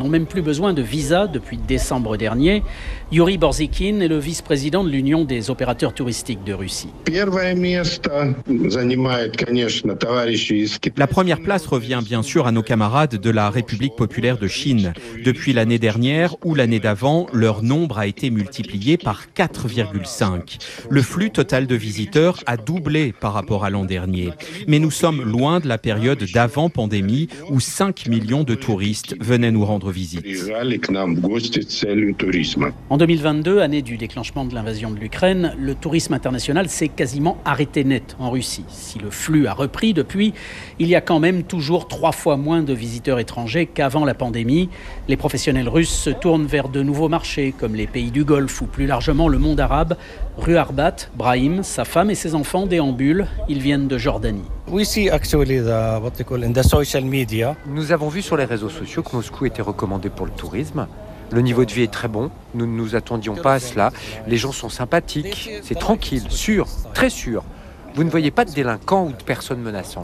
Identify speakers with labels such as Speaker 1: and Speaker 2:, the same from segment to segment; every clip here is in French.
Speaker 1: n'ont même plus besoin de visa depuis décembre dernier. Yuri Borzikin est le vice-président de l'Union des opérateurs touristiques de Russie.
Speaker 2: La première place revient bien sûr à nos camarades de la République populaire de Chine. Depuis l'année dernière ou l'année d'avant, leur nombre a été multiplié par 4,5. Le flux total de visiteurs a doublé par rapport à l'an dernier. Mais nous sommes loin de la période d'avant-pandémie où 5 millions de touristes venaient nous rendre visite.
Speaker 1: En 2022, année du déclenchement de l'invasion de l'Ukraine, le tourisme international s'est quasiment arrêté net en Russie. Si le flux a repris depuis, il y a quand même toujours 3 fois moins de visiteurs étrangers qu'avant la pandémie. Les professionnels russes se tournent vers de nouveaux marchés, comme les pays du Golfe ou plus largement le monde arabe. Rue Arbat, Brahim, sa femme et ses enfants déambulent. Ils viennent de Jordanie.
Speaker 3: Nous avons vu sur les réseaux sociaux que Moscou était recommandé pour le tourisme. Le niveau de vie est très bon, nous ne nous attendions pas à cela. Les gens sont sympathiques, c'est tranquille, sûr, très sûr. Vous ne voyez pas de délinquants ou de personnes menaçantes.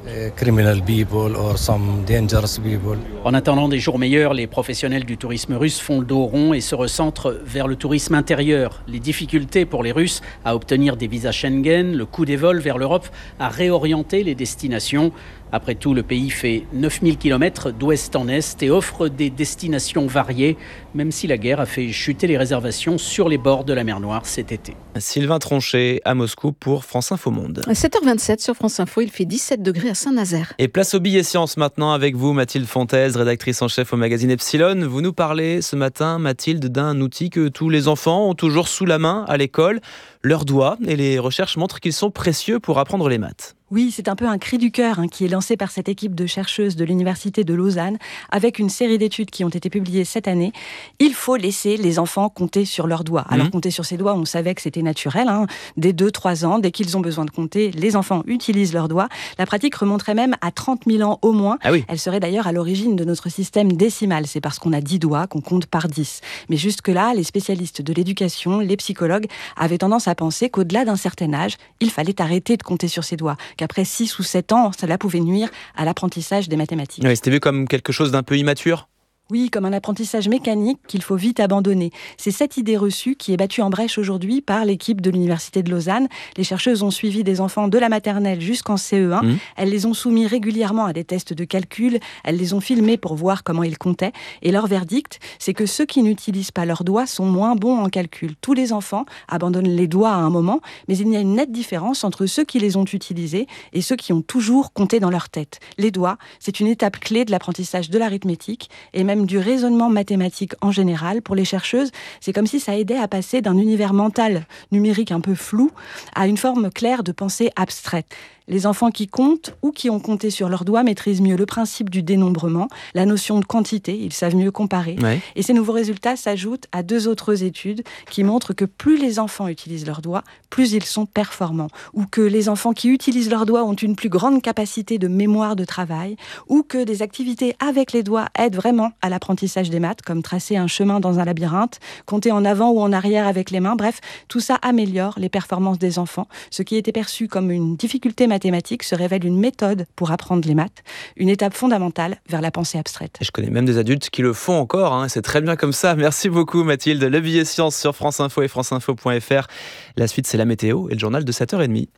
Speaker 1: En attendant des jours meilleurs, les professionnels du tourisme russe font le dos rond et se recentrent vers le tourisme intérieur. Les difficultés pour les Russes à obtenir des visas Schengen, le coût des vols vers l'Europe a réorienté les destinations. Après tout, le pays fait 9000 km d'ouest en est et offre des destinations variées, même si la guerre a fait chuter les réservations sur les bords de la mer Noire cet été.
Speaker 4: Sylvain Tronchet à Moscou pour France Info Monde.
Speaker 5: À 7h27 sur France Info, il fait 17 degrés à Saint-Nazaire.
Speaker 4: Et place au billet science maintenant avec vous, Mathilde Fontaise, rédactrice en chef au magazine Epsilon. Vous nous parlez ce matin, Mathilde, d'un outil que tous les enfants ont toujours sous la main à l'école, leurs doigts, et les recherches montrent qu'ils sont précieux pour apprendre les maths.
Speaker 6: Oui, c'est un peu un cri du cœur qui est lancé par cette équipe de chercheuses de l'Université de Lausanne avec une série d'études qui ont été publiées cette année. Il faut laisser les enfants compter sur leurs doigts. Alors compter sur ses doigts, on savait que c'était naturel. Dès 2-3 ans, dès qu'ils ont besoin de compter, les enfants utilisent leurs doigts. La pratique remonterait même à 30 000 ans au moins.
Speaker 4: Ah oui.
Speaker 6: Elle serait d'ailleurs à l'origine de notre système décimal. C'est parce qu'on a 10 doigts qu'on compte par 10. Mais jusque-là, les spécialistes de l'éducation, les psychologues, avaient tendance à penser qu'au-delà d'un certain âge, il fallait arrêter de compter sur ses doigts. Qu'après 6 ou 7 ans, cela pouvait nuire à l'apprentissage des mathématiques.
Speaker 4: Oui, c'était vu comme quelque chose d'un peu immature ?
Speaker 6: Oui, comme un apprentissage mécanique qu'il faut vite abandonner. C'est cette idée reçue qui est battue en brèche aujourd'hui par l'équipe de l'Université de Lausanne. Les chercheuses ont suivi des enfants de la maternelle jusqu'en CE1. Elles les ont soumis régulièrement à des tests de calcul. Elles les ont filmés pour voir comment ils comptaient. Et leur verdict, c'est que ceux qui n'utilisent pas leurs doigts sont moins bons en calcul. Tous les enfants abandonnent les doigts à un moment, mais il y a une nette différence entre ceux qui les ont utilisés et ceux qui ont toujours compté dans leur tête. Les doigts, c'est une étape clé de l'apprentissage de l'arithmétique et même du raisonnement mathématique en général. Pour les chercheuses, c'est comme si ça aidait à passer d'un univers mental numérique un peu flou à une forme claire de pensée abstraite. Les enfants qui comptent ou qui ont compté sur leurs doigts maîtrisent mieux le principe du dénombrement, la notion de quantité, ils savent mieux comparer. Ouais. Et ces nouveaux résultats s'ajoutent à 2 autres études qui montrent que plus les enfants utilisent leurs doigts, plus ils sont performants. Ou que les enfants qui utilisent leurs doigts ont une plus grande capacité de mémoire de travail, ou que des activités avec les doigts aident vraiment à l'apprentissage des maths, comme tracer un chemin dans un labyrinthe, compter en avant ou en arrière avec les mains. Bref, tout ça améliore les performances des enfants. Ce qui était perçu comme une difficulté mathématique se révèle une méthode pour apprendre les maths, une étape fondamentale vers la pensée abstraite.
Speaker 4: Et je connais même des adultes qui le font encore, c'est très bien comme ça. Merci beaucoup Mathilde. Le billet science sur France Info et franceinfo.fr. La suite, c'est la météo et le journal de 7h30.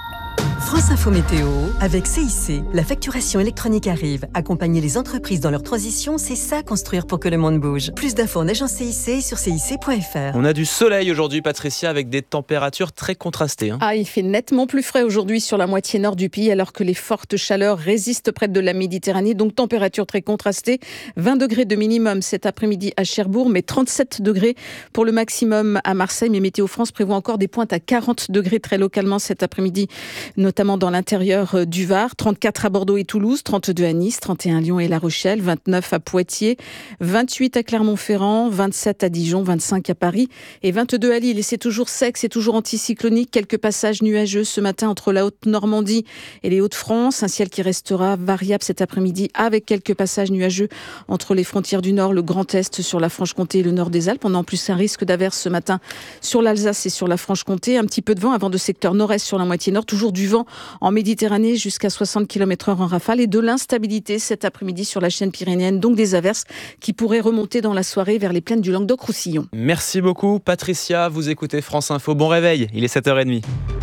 Speaker 7: France Info Météo avec CIC. La facturation électronique arrive. Accompagner les entreprises dans leur transition, c'est ça construire pour que le monde bouge. Plus d'infos en agence CIC et sur cic.fr.
Speaker 4: On a du soleil aujourd'hui, Patricia, avec des températures très contrastées.
Speaker 5: Il fait nettement plus frais aujourd'hui sur la moitié nord du pays, alors que les fortes chaleurs résistent près de la Méditerranée. Donc température très contrastée. 20 degrés de minimum cet après-midi à Cherbourg, mais 37 degrés pour le maximum à Marseille. Mais Météo France prévoit encore des pointes à 40 degrés très localement cet après-midi, notamment dans l'intérieur du Var, 34 à Bordeaux et Toulouse, 32 à Nice, 31 à Lyon et La Rochelle, 29 à Poitiers, 28 à Clermont-Ferrand, 27 à Dijon, 25 à Paris et 22 à Lille. Et c'est toujours sec, c'est toujours anticyclonique, quelques passages nuageux ce matin entre la Haute-Normandie et les Hauts-de-France, un ciel qui restera variable cet après-midi avec quelques passages nuageux entre les frontières du Nord, le Grand Est sur la Franche-Comté et le Nord des Alpes. On a en plus un risque d'averse ce matin sur l'Alsace et sur la Franche-Comté, un petit peu de vent avant de secteur nord-est sur la moitié nord, toujours du vent vent en Méditerranée jusqu'à 60 km/h en rafale et de l'instabilité cet après-midi sur la chaîne pyrénéenne, donc des averses qui pourraient remonter dans la soirée vers les plaines du Languedoc-Roussillon.
Speaker 4: Merci beaucoup Patricia, vous écoutez France Info. Bon réveil, il est 7h30.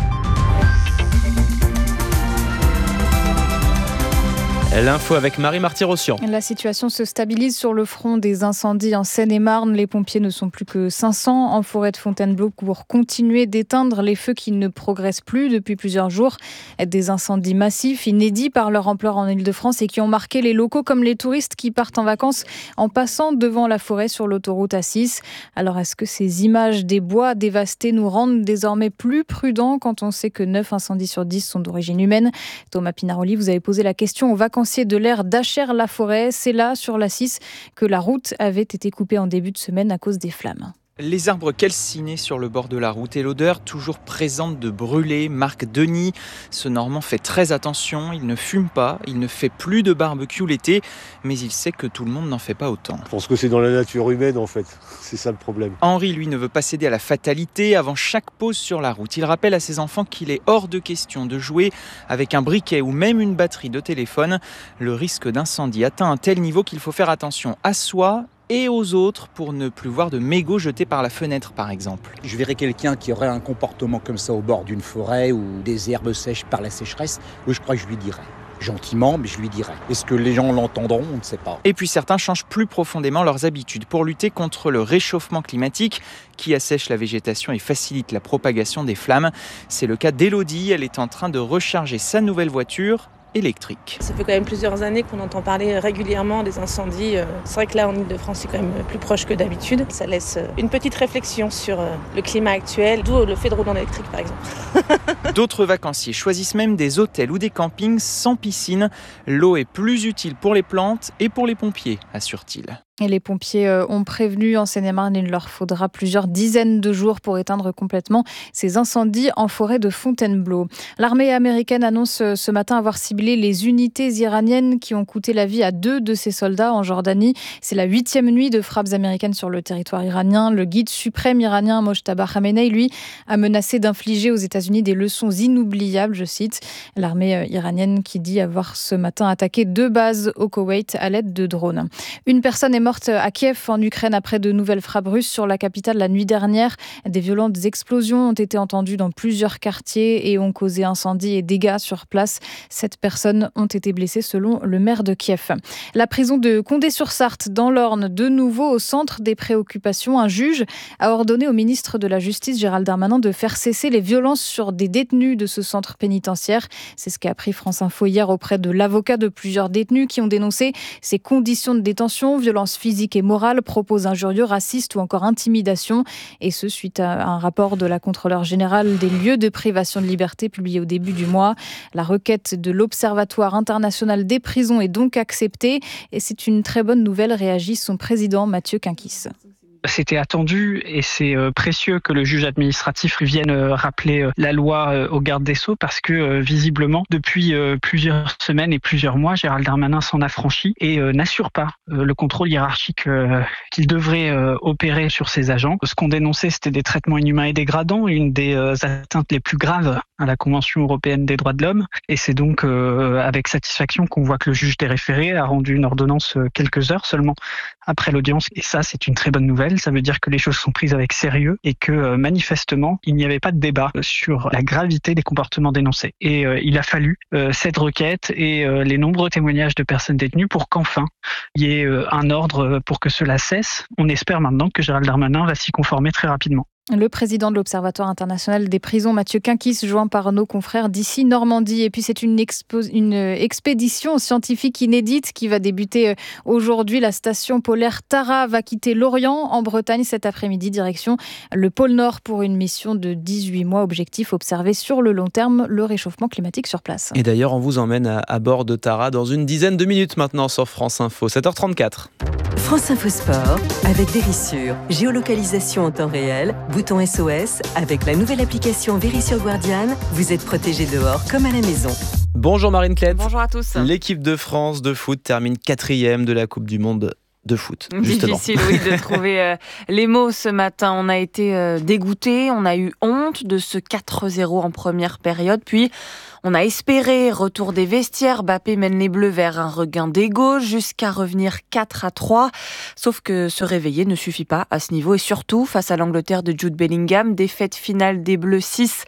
Speaker 4: L'info avec Marie Marty-Rossian.
Speaker 8: La situation se stabilise sur le front des incendies en Seine-et-Marne. Les pompiers ne sont plus que 500 en forêt de Fontainebleau pour continuer d'éteindre les feux qui ne progressent plus depuis plusieurs jours. Des incendies massifs, inédits par leur ampleur en Île-de-France et qui ont marqué les locaux comme les touristes qui partent en vacances en passant devant la forêt sur l'autoroute A6. Alors est-ce que ces images des bois dévastés nous rendent désormais plus prudents quand on sait que 9 incendies sur 10 sont d'origine humaine ? Thomas Pinaroli, vous avez posé la question aux vacanciers de l'air d'Achères-la-Forêt. C'est là, sur l'A6, que la route avait été coupée en début de semaine à cause des flammes.
Speaker 9: Les arbres calcinés sur le bord de la route et l'odeur toujours présente de brûlé. Marc Denis, ce Normand fait très attention, il ne fume pas, il ne fait plus de barbecue l'été, mais il sait que tout le monde n'en fait pas autant.
Speaker 10: Je pense que c'est dans la nature humaine en fait, c'est ça le problème.
Speaker 9: Henri, lui, ne veut pas céder à la fatalité. Avant chaque pause sur la route, il rappelle à ses enfants qu'il est hors de question de jouer avec un briquet ou même une batterie de téléphone. Le risque d'incendie atteint un tel niveau qu'il faut faire attention à soi et aux autres pour ne plus voir de mégots jetés par la fenêtre, par exemple.
Speaker 11: Je verrais quelqu'un qui aurait un comportement comme ça au bord d'une forêt ou des herbes sèches par la sécheresse, oui, je crois que je lui dirais. Gentiment, mais je lui dirais. Est-ce que les gens l'entendront ? On ne sait pas.
Speaker 9: Et puis certains changent plus profondément leurs habitudes pour lutter contre le réchauffement climatique qui assèche la végétation et facilite la propagation des flammes. C'est le cas d'Élodie, elle est en train de recharger sa nouvelle voiture électrique.
Speaker 12: Ça fait quand même plusieurs années qu'on entend parler régulièrement des incendies. C'est vrai que là en Île-de-France c'est quand même plus proche que d'habitude. Ça laisse une petite réflexion sur le climat actuel, d'où le fait de rouler en électrique par exemple.
Speaker 9: D'autres vacanciers choisissent même des hôtels ou des campings sans piscine. L'eau est plus utile pour les plantes et pour les pompiers, assure-t-il.
Speaker 8: Et les pompiers ont prévenu en Seine-et-Marne, il leur faudra plusieurs dizaines de jours pour éteindre complètement ces incendies en forêt de Fontainebleau. L'armée américaine annonce ce matin avoir ciblé les unités iraniennes qui ont coûté la vie à 2 de ses soldats en Jordanie. C'est la 8e nuit de frappes américaines sur le territoire iranien. Le guide suprême iranien Mojtaba Khamenei, lui, a menacé d'infliger aux États-Unis des leçons inoubliables, je cite. L'armée iranienne qui dit avoir ce matin attaqué 2 bases au Koweït à l'aide de drones. Une personne est morte à Kiev, en Ukraine, après de nouvelles frappes russes sur la capitale la nuit dernière. Des violentes explosions ont été entendues dans plusieurs quartiers et ont causé incendies et dégâts sur place. 7 personnes ont été blessées selon le maire de Kiev. La prison de Condé-sur-Sarthe, dans l'Orne, de nouveau au centre des préoccupations. Un juge a ordonné au ministre de la Justice, Gérald Darmanin, de faire cesser les violences sur des détenus de ce centre pénitentiaire. C'est ce qu'a appris France Info hier auprès de l'avocat de plusieurs détenus qui ont dénoncé ces conditions de détention, violences physique et morale, propos injurieux, racistes ou encore intimidation. Et ce, suite à un rapport de la contrôleure générale des lieux de privation de liberté publié au début du mois. La requête de l'Observatoire international des prisons est donc acceptée. Et c'est une très bonne nouvelle, réagit son président Mathieu Quinquis.
Speaker 13: C'était attendu et c'est précieux que le juge administratif vienne rappeler la loi au garde des Sceaux parce que visiblement, depuis plusieurs semaines et plusieurs mois, Gérald Darmanin s'en affranchit et n'assure pas le contrôle hiérarchique qu'il devrait opérer sur ses agents. Ce qu'on dénonçait, c'était des traitements inhumains et dégradants, une des atteintes les plus graves à la Convention européenne des droits de l'homme. Et c'est donc avec satisfaction qu'on voit que le juge des référés a rendu une ordonnance quelques heures seulement après l'audience. Et ça, c'est une très bonne nouvelle. Ça veut dire que les choses sont prises avec sérieux et que manifestement, il n'y avait pas de débat sur la gravité des comportements dénoncés. Et il a fallu cette requête et les nombreux témoignages de personnes détenues pour qu'enfin, il y ait un ordre pour que cela cesse. On espère maintenant que Gérald Darmanin va s'y conformer très rapidement.
Speaker 8: Le président de l'Observatoire international des prisons, Mathieu Quinquis, joint par nos confrères d'ici Normandie. Et puis c'est une expédition scientifique inédite qui va débuter aujourd'hui. La station polaire Tara va quitter l'Orient en Bretagne cet après-midi, direction le pôle Nord pour une mission de 18 mois. Objectif, observer sur le long terme le réchauffement climatique sur place.
Speaker 4: Et d'ailleurs, on vous emmène à bord de Tara dans une dizaine de minutes maintenant sur France Info, 7h34.
Speaker 7: France Info Sport avec Vérissure. Géolocalisation en temps réel, bouton SOS. Avec la nouvelle application Vérissure Guardian, vous êtes protégé dehors comme à la maison.
Speaker 4: Bonjour Marine Klett.
Speaker 14: Bonjour à tous.
Speaker 4: L'équipe de France de foot termine 4e de la Coupe du Monde de foot, justement.
Speaker 14: Difficile, oui, de trouver les mots ce matin. On a été dégoûtés, on a eu honte de ce 4-0 en première période, puis on a espéré, retour des vestiaires, Mbappé mène les Bleus vers un regain d'ego jusqu'à revenir 4-3. Sauf que se réveiller ne suffit pas à ce niveau et surtout face à l'Angleterre de Jude Bellingham, défaite finale des Bleus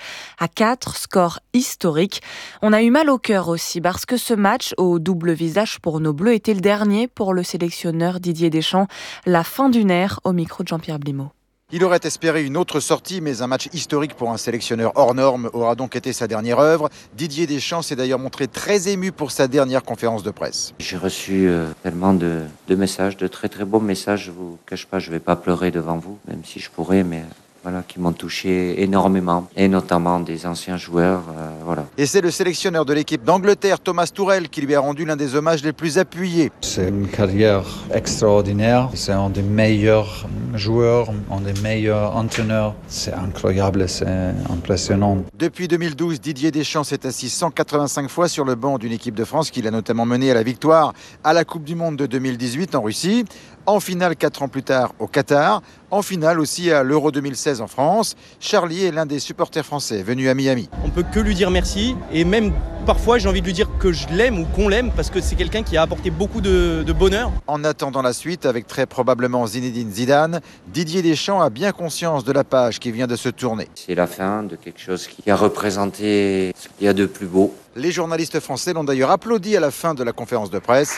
Speaker 14: 6-4, score historique. On a eu mal au cœur aussi parce que ce match au double visage pour nos Bleus était le dernier pour le sélectionneur Didier Deschamps. La fin d'une ère au micro de Jean-Pierre Blimaud.
Speaker 15: Il aurait espéré une autre sortie, mais un match historique pour un sélectionneur hors norme aura donc été sa dernière œuvre. Didier Deschamps s'est d'ailleurs montré très ému pour sa dernière conférence de presse.
Speaker 16: J'ai reçu tellement de messages, de très très beaux messages. Je ne vous cache pas, je ne vais pas pleurer devant vous, même si je pourrais, mais voilà, qui m'ont touché énormément, et notamment des anciens joueurs. Voilà.
Speaker 15: Et c'est le sélectionneur de l'équipe d'Angleterre, Thomas Tuchel, qui lui a rendu l'un des hommages les plus appuyés.
Speaker 17: C'est une carrière extraordinaire. C'est un des meilleurs joueurs, un des meilleurs entraîneurs. C'est incroyable, c'est impressionnant.
Speaker 15: Depuis 2012, Didier Deschamps s'est assis 185 fois sur le banc d'une équipe de France qu'il a notamment menée à la victoire à la Coupe du Monde de 2018 en Russie. En finale 4 ans plus tard au Qatar, en finale aussi à l'Euro 2016 en France. Charlie est l'un des supporters français venus à Miami.
Speaker 18: On peut que lui dire merci et même parfois j'ai envie de lui dire que je l'aime ou qu'on l'aime parce que c'est quelqu'un qui a apporté beaucoup de bonheur.
Speaker 15: En attendant la suite, avec très probablement Zinedine Zidane, Didier Deschamps a bien conscience de la page qui vient de se tourner.
Speaker 16: C'est la fin de quelque chose qui a représenté ce qu'il y a de plus beau.
Speaker 15: Les journalistes français l'ont d'ailleurs applaudi à la fin de la conférence de presse.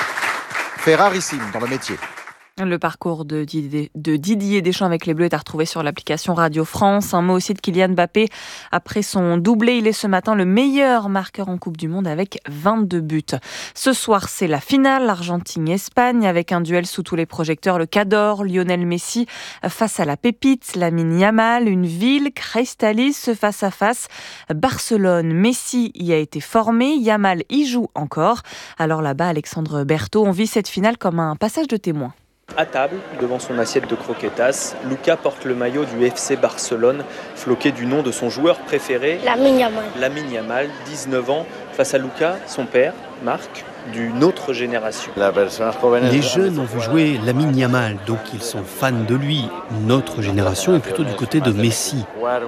Speaker 15: Fait rarissime dans le métier.
Speaker 14: Le parcours de Didier Deschamps avec les Bleus est à retrouver sur l'application Radio France. Un mot aussi de Kylian Mbappé. Après son doublé, il est ce matin le meilleur marqueur en Coupe du Monde avec 22 buts. Ce soir, c'est la finale, Argentine-Espagne, avec un duel sous tous les projecteurs. Le Cador, Lionel Messi face à la pépite, Lamine Yamal, une ville cristallise face à face. Barcelone, Messi y a été formé, Yamal y joue encore. Alors là-bas, Alexandre Berthaud, on vit cette finale comme un passage de témoin.
Speaker 19: À table, devant son assiette de croquetas, Lucas porte le maillot du FC Barcelone, floqué du nom de son joueur préféré, Lamine Yamal, 19 ans, face à Lucas, son père, Marc, d'une autre génération.
Speaker 20: Les jeunes ont vu jouer Lamine Yamal, donc ils sont fans de lui. Notre génération est plutôt du côté de Messi.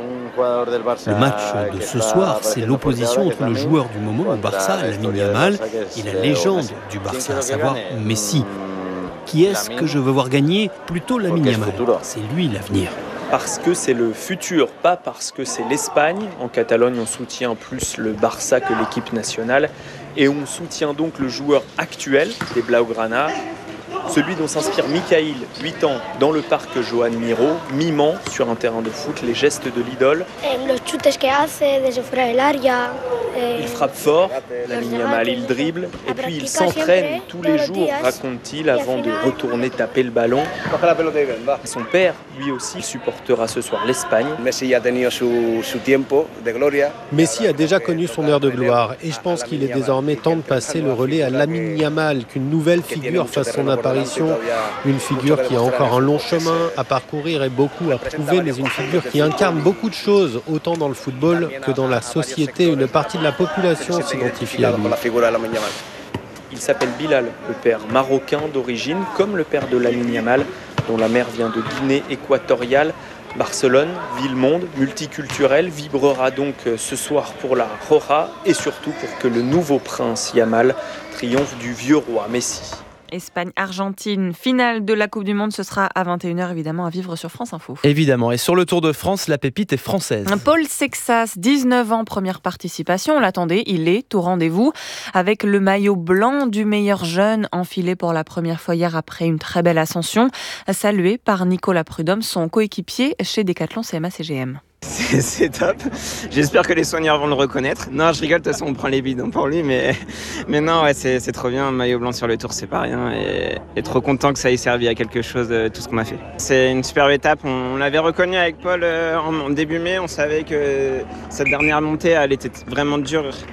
Speaker 20: Le match de ce soir, c'est l'opposition entre le joueur du moment au Barça, Lamine Yamal, et la légende du Barça, à savoir Messi. Qui est-ce que je veux voir gagner? Plutôt Lamine Yamal. C'est lui l'avenir.
Speaker 19: Parce que c'est le futur, pas parce que c'est l'Espagne. En Catalogne, on soutient plus le Barça que l'équipe nationale. Et on soutient donc le joueur actuel des Blaugrana, celui dont s'inspire Mikhail, 8 ans, dans le parc Joan Miró, mimant sur un terrain de foot les gestes de l'idole. Il frappe fort, Lamine Yamal, il dribble, et puis il s'entraîne tous les jours, raconte-t-il, avant de retourner taper le ballon. Son père, lui aussi, supportera ce soir l'Espagne.
Speaker 21: Messi a déjà connu son heure de gloire, et je pense qu'il est désormais temps de passer le relais à Lamine Yamal, qu'une nouvelle figure fasse son apparition, une figure qui a encore un long chemin à parcourir et beaucoup à prouver, mais une figure qui incarne beaucoup de choses, autant dans le football que dans la société. Une partie de la population s'identifie à lui.
Speaker 19: Il s'appelle Bilal, le père marocain d'origine, comme le père de Lamine Yamal, dont la mère vient de Guinée équatoriale. Barcelone, ville-monde, multiculturelle, vibrera donc ce soir pour la Roja et surtout pour que le nouveau prince Yamal triomphe du vieux roi Messi.
Speaker 14: Espagne-Argentine, finale de la Coupe du Monde, ce sera à 21h évidemment à vivre sur France Info.
Speaker 4: Évidemment, et sur le Tour de France, la pépite est française.
Speaker 14: Paul Sexas, 19 ans, première participation, on l'attendait, il est au rendez-vous avec le maillot blanc du meilleur jeune enfilé pour la première fois hier après une très belle ascension, salué par Nicolas Prudhomme, son coéquipier chez Decathlon CMA-CGM.
Speaker 22: C'est top. J'espère que les soigneurs vont le reconnaître. Non, je rigole, de toute façon, on prend les bidons pour lui, mais non, ouais, c'est trop bien. Un maillot blanc sur le Tour, c'est pas rien. Et trop content que ça ait servi à quelque chose, tout ce qu'on a fait. C'est une superbe étape. On l'avait reconnu avec Paul en début mai. On savait que cette dernière montée, elle était vraiment dure.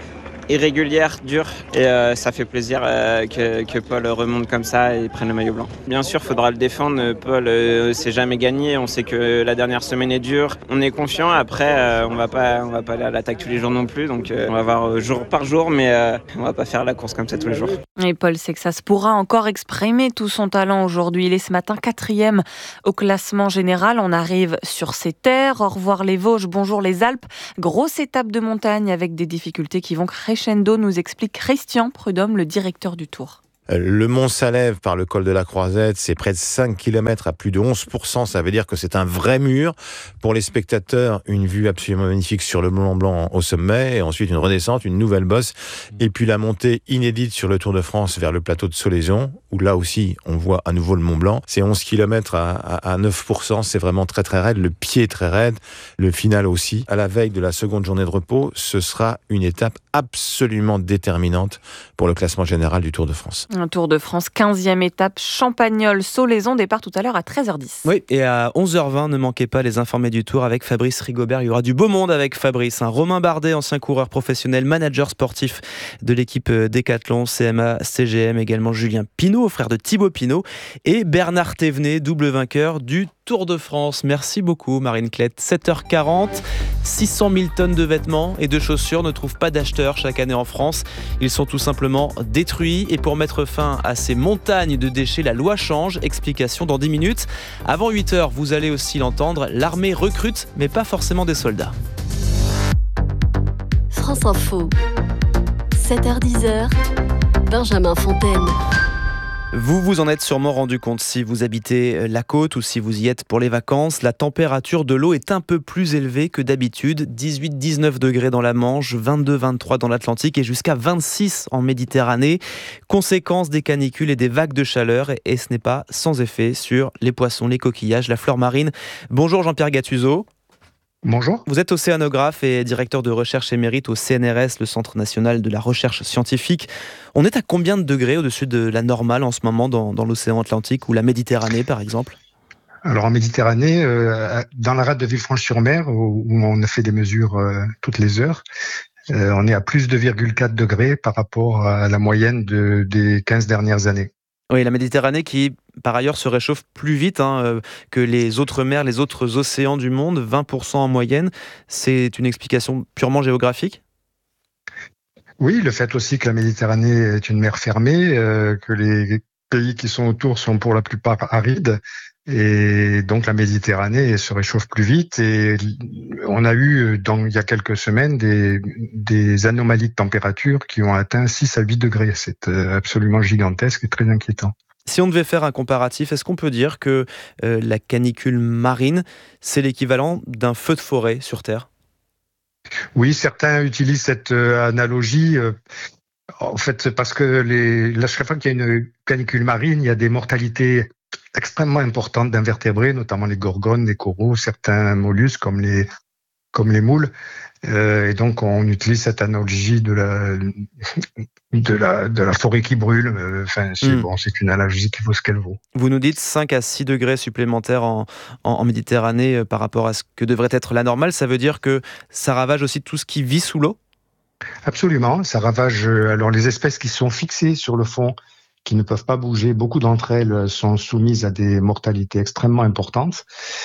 Speaker 22: irrégulière, dure. Et ça fait plaisir que Paul remonte comme ça et prenne le maillot blanc. Bien sûr, il faudra le défendre. Paul s'est jamais gagné. On sait que la dernière semaine est dure. On est confiant. Après, on va pas aller à l'attaque tous les jours non plus. Donc on va voir jour par jour, mais on va pas faire la course comme ça tous les jours.
Speaker 14: Et Paul Sexas pourra encore exprimer tout son talent aujourd'hui. Il est ce matin 4e au classement général. On arrive sur ses terres. Au revoir les Vosges, bonjour les Alpes. Grosse étape de montagne avec des difficultés qui vont crescendo, nous explique Christian Prudhomme, le directeur du Tour.
Speaker 2: Le Mont Salève par le col de la Croisette, c'est près de 5 km à plus de 11%. Ça veut dire que c'est un vrai mur. Pour les spectateurs, une vue absolument magnifique sur le Mont Blanc au sommet. Et ensuite, une redescente, une nouvelle bosse. Et puis la montée inédite sur le Tour de France vers le plateau de Soleilson, où là aussi, on voit à nouveau le Mont Blanc. C'est 11 km à 9%. C'est vraiment très très raide. Le pied est très raide. Le final aussi. À la veille de la seconde journée de repos, ce sera une étape absolument déterminante pour le classement général du Tour de France.
Speaker 14: Un Tour de France, 15e étape, Champagnole-Solaison, départ tout à l'heure à 13h10.
Speaker 4: Oui, et à 11h20, ne manquez pas les informés du Tour avec Fabrice Rigobert. Il y aura du beau monde avec Fabrice. Romain Bardet, ancien coureur professionnel, manager sportif de l'équipe Décathlon, CMA, CGM, également Julien Pinault, frère de Thibaut Pinot, et Bernard Thévenet, double vainqueur du Tour de France. Merci beaucoup Marine Klett. 7h40, 600 000 tonnes de vêtements et de chaussures ne trouvent pas d'acheteurs chaque année en France. Ils sont tout simplement détruits. Et pour mettre fin à ces montagnes de déchets, la loi change. Explication dans 10 minutes. Avant 8h, vous allez aussi l'entendre, l'armée recrute, mais pas forcément des soldats.
Speaker 3: France Info, 7h-10h, Benjamin Fontaine.
Speaker 4: Vous vous en êtes sûrement rendu compte si vous habitez la côte ou si vous y êtes pour les vacances. La température de l'eau est un peu plus élevée que d'habitude. 18-19 degrés dans la Manche, 22-23 dans l'Atlantique et jusqu'à 26 en Méditerranée. Conséquence des canicules et des vagues de chaleur. Et ce n'est pas sans effet sur les poissons, les coquillages, la flore marine. Bonjour Jean-Pierre Gattuso.
Speaker 23: Bonjour.
Speaker 4: Vous êtes océanographe et directeur de recherche émérite au CNRS, le Centre national de la recherche scientifique. On est à combien de degrés au-dessus de la normale en ce moment dans l'océan Atlantique ou la Méditerranée par exemple ?
Speaker 23: Alors en Méditerranée, dans la rade de Villefranche-sur-Mer, où on a fait des mesures toutes les heures, on est à plus de 2,4 degrés par rapport à la moyenne des 15 dernières années.
Speaker 4: Oui, la Méditerranée qui, par ailleurs, se réchauffe plus vite que les autres mers, les autres océans du monde, 20% en moyenne. C'est une explication purement géographique ?
Speaker 23: Oui, le fait aussi que la Méditerranée est une mer fermée, que les pays qui sont autour sont pour la plupart arides, et donc la Méditerranée se réchauffe plus vite. Et on a eu, il y a quelques semaines, des anomalies de température qui ont atteint 6 à 8 degrés. C'est absolument gigantesque et très inquiétant.
Speaker 4: Si on devait faire un comparatif, est-ce qu'on peut dire que la canicule marine, c'est l'équivalent d'un feu de forêt sur Terre ? Oui,
Speaker 23: certains utilisent cette analogie. En fait, c'est parce que chaque fois qu'il y a une canicule marine, il y a des mortalités extrêmement importantes d'invertébrés, notamment les gorgones, les coraux, certains mollusques comme les moules. Et donc, on utilise cette analogie de la forêt qui brûle. C'est une analogie qui vaut ce qu'elle vaut.
Speaker 4: Vous nous dites 5 à 6 degrés supplémentaires en Méditerranée par rapport à ce que devrait être la normale. Ça veut dire que ça ravage aussi tout ce qui vit sous l'eau ?
Speaker 23: Absolument. Ça ravage alors les espèces qui sont fixées sur le fond, qui ne peuvent pas bouger. Beaucoup d'entre elles sont soumises à des mortalités extrêmement importantes.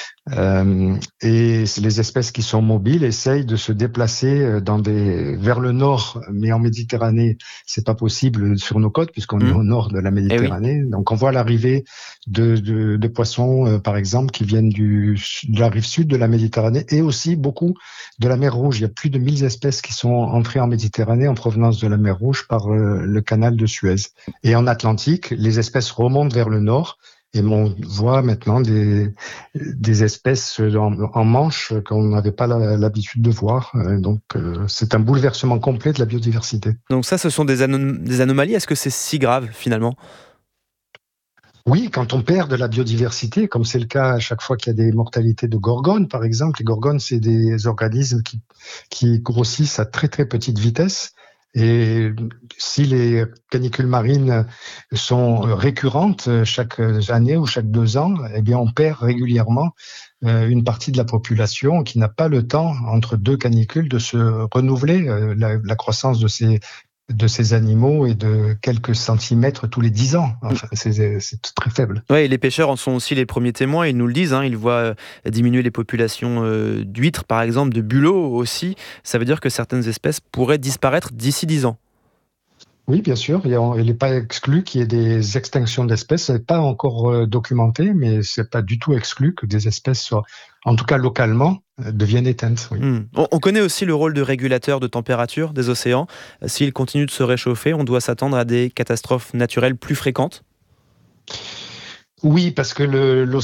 Speaker 23: Et les espèces qui sont mobiles essayent de se déplacer vers le nord, mais en Méditerranée, c'est pas possible sur nos côtes puisqu'on est au nord de la Méditerranée. Oui. Donc on voit l'arrivée de poissons, par exemple, qui viennent de la rive sud de la Méditerranée et aussi beaucoup de la mer Rouge. Il y a plus de 1000 espèces qui sont entrées en Méditerranée en provenance de la mer Rouge par le canal de Suez. Et en Atlantique, les espèces remontent vers le nord. Et on voit maintenant des espèces en Manche qu'on n'avait pas l'habitude de voir. Donc, c'est un bouleversement complet de la biodiversité.
Speaker 4: Donc ça, ce sont des anomalies. Est-ce que c'est si grave, finalement ?
Speaker 23: Oui, quand on perd de la biodiversité, comme c'est le cas à chaque fois qu'il y a des mortalités de gorgones, par exemple. Les gorgones, c'est des organismes qui grossissent à très, très petite vitesse. Et si les canicules marines sont récurrentes chaque année ou chaque 2 ans, eh bien on perd régulièrement une partie de la population qui n'a pas le temps entre 2 canicules de se renouveler. La croissance de ces animaux est de quelques centimètres tous les 10 ans. Enfin, c'est très faible.
Speaker 4: Ouais, et les pêcheurs en sont aussi les premiers témoins, ils nous le disent, hein, ils voient diminuer les populations d'huîtres, par exemple, de bulots aussi. Ça veut dire que certaines espèces pourraient disparaître d'ici 10 ans.
Speaker 23: Oui, bien sûr. Il n'est pas exclu qu'il y ait des extinctions d'espèces. Ce n'est pas encore documenté, mais ce n'est pas du tout exclu que des espèces soient, en tout cas localement, deviennent éteintes. Oui.
Speaker 4: On connaît aussi le rôle de régulateur de température des océans. S'ils continuent de se réchauffer, on doit s'attendre à des catastrophes naturelles plus fréquentes ?
Speaker 23: Oui, parce que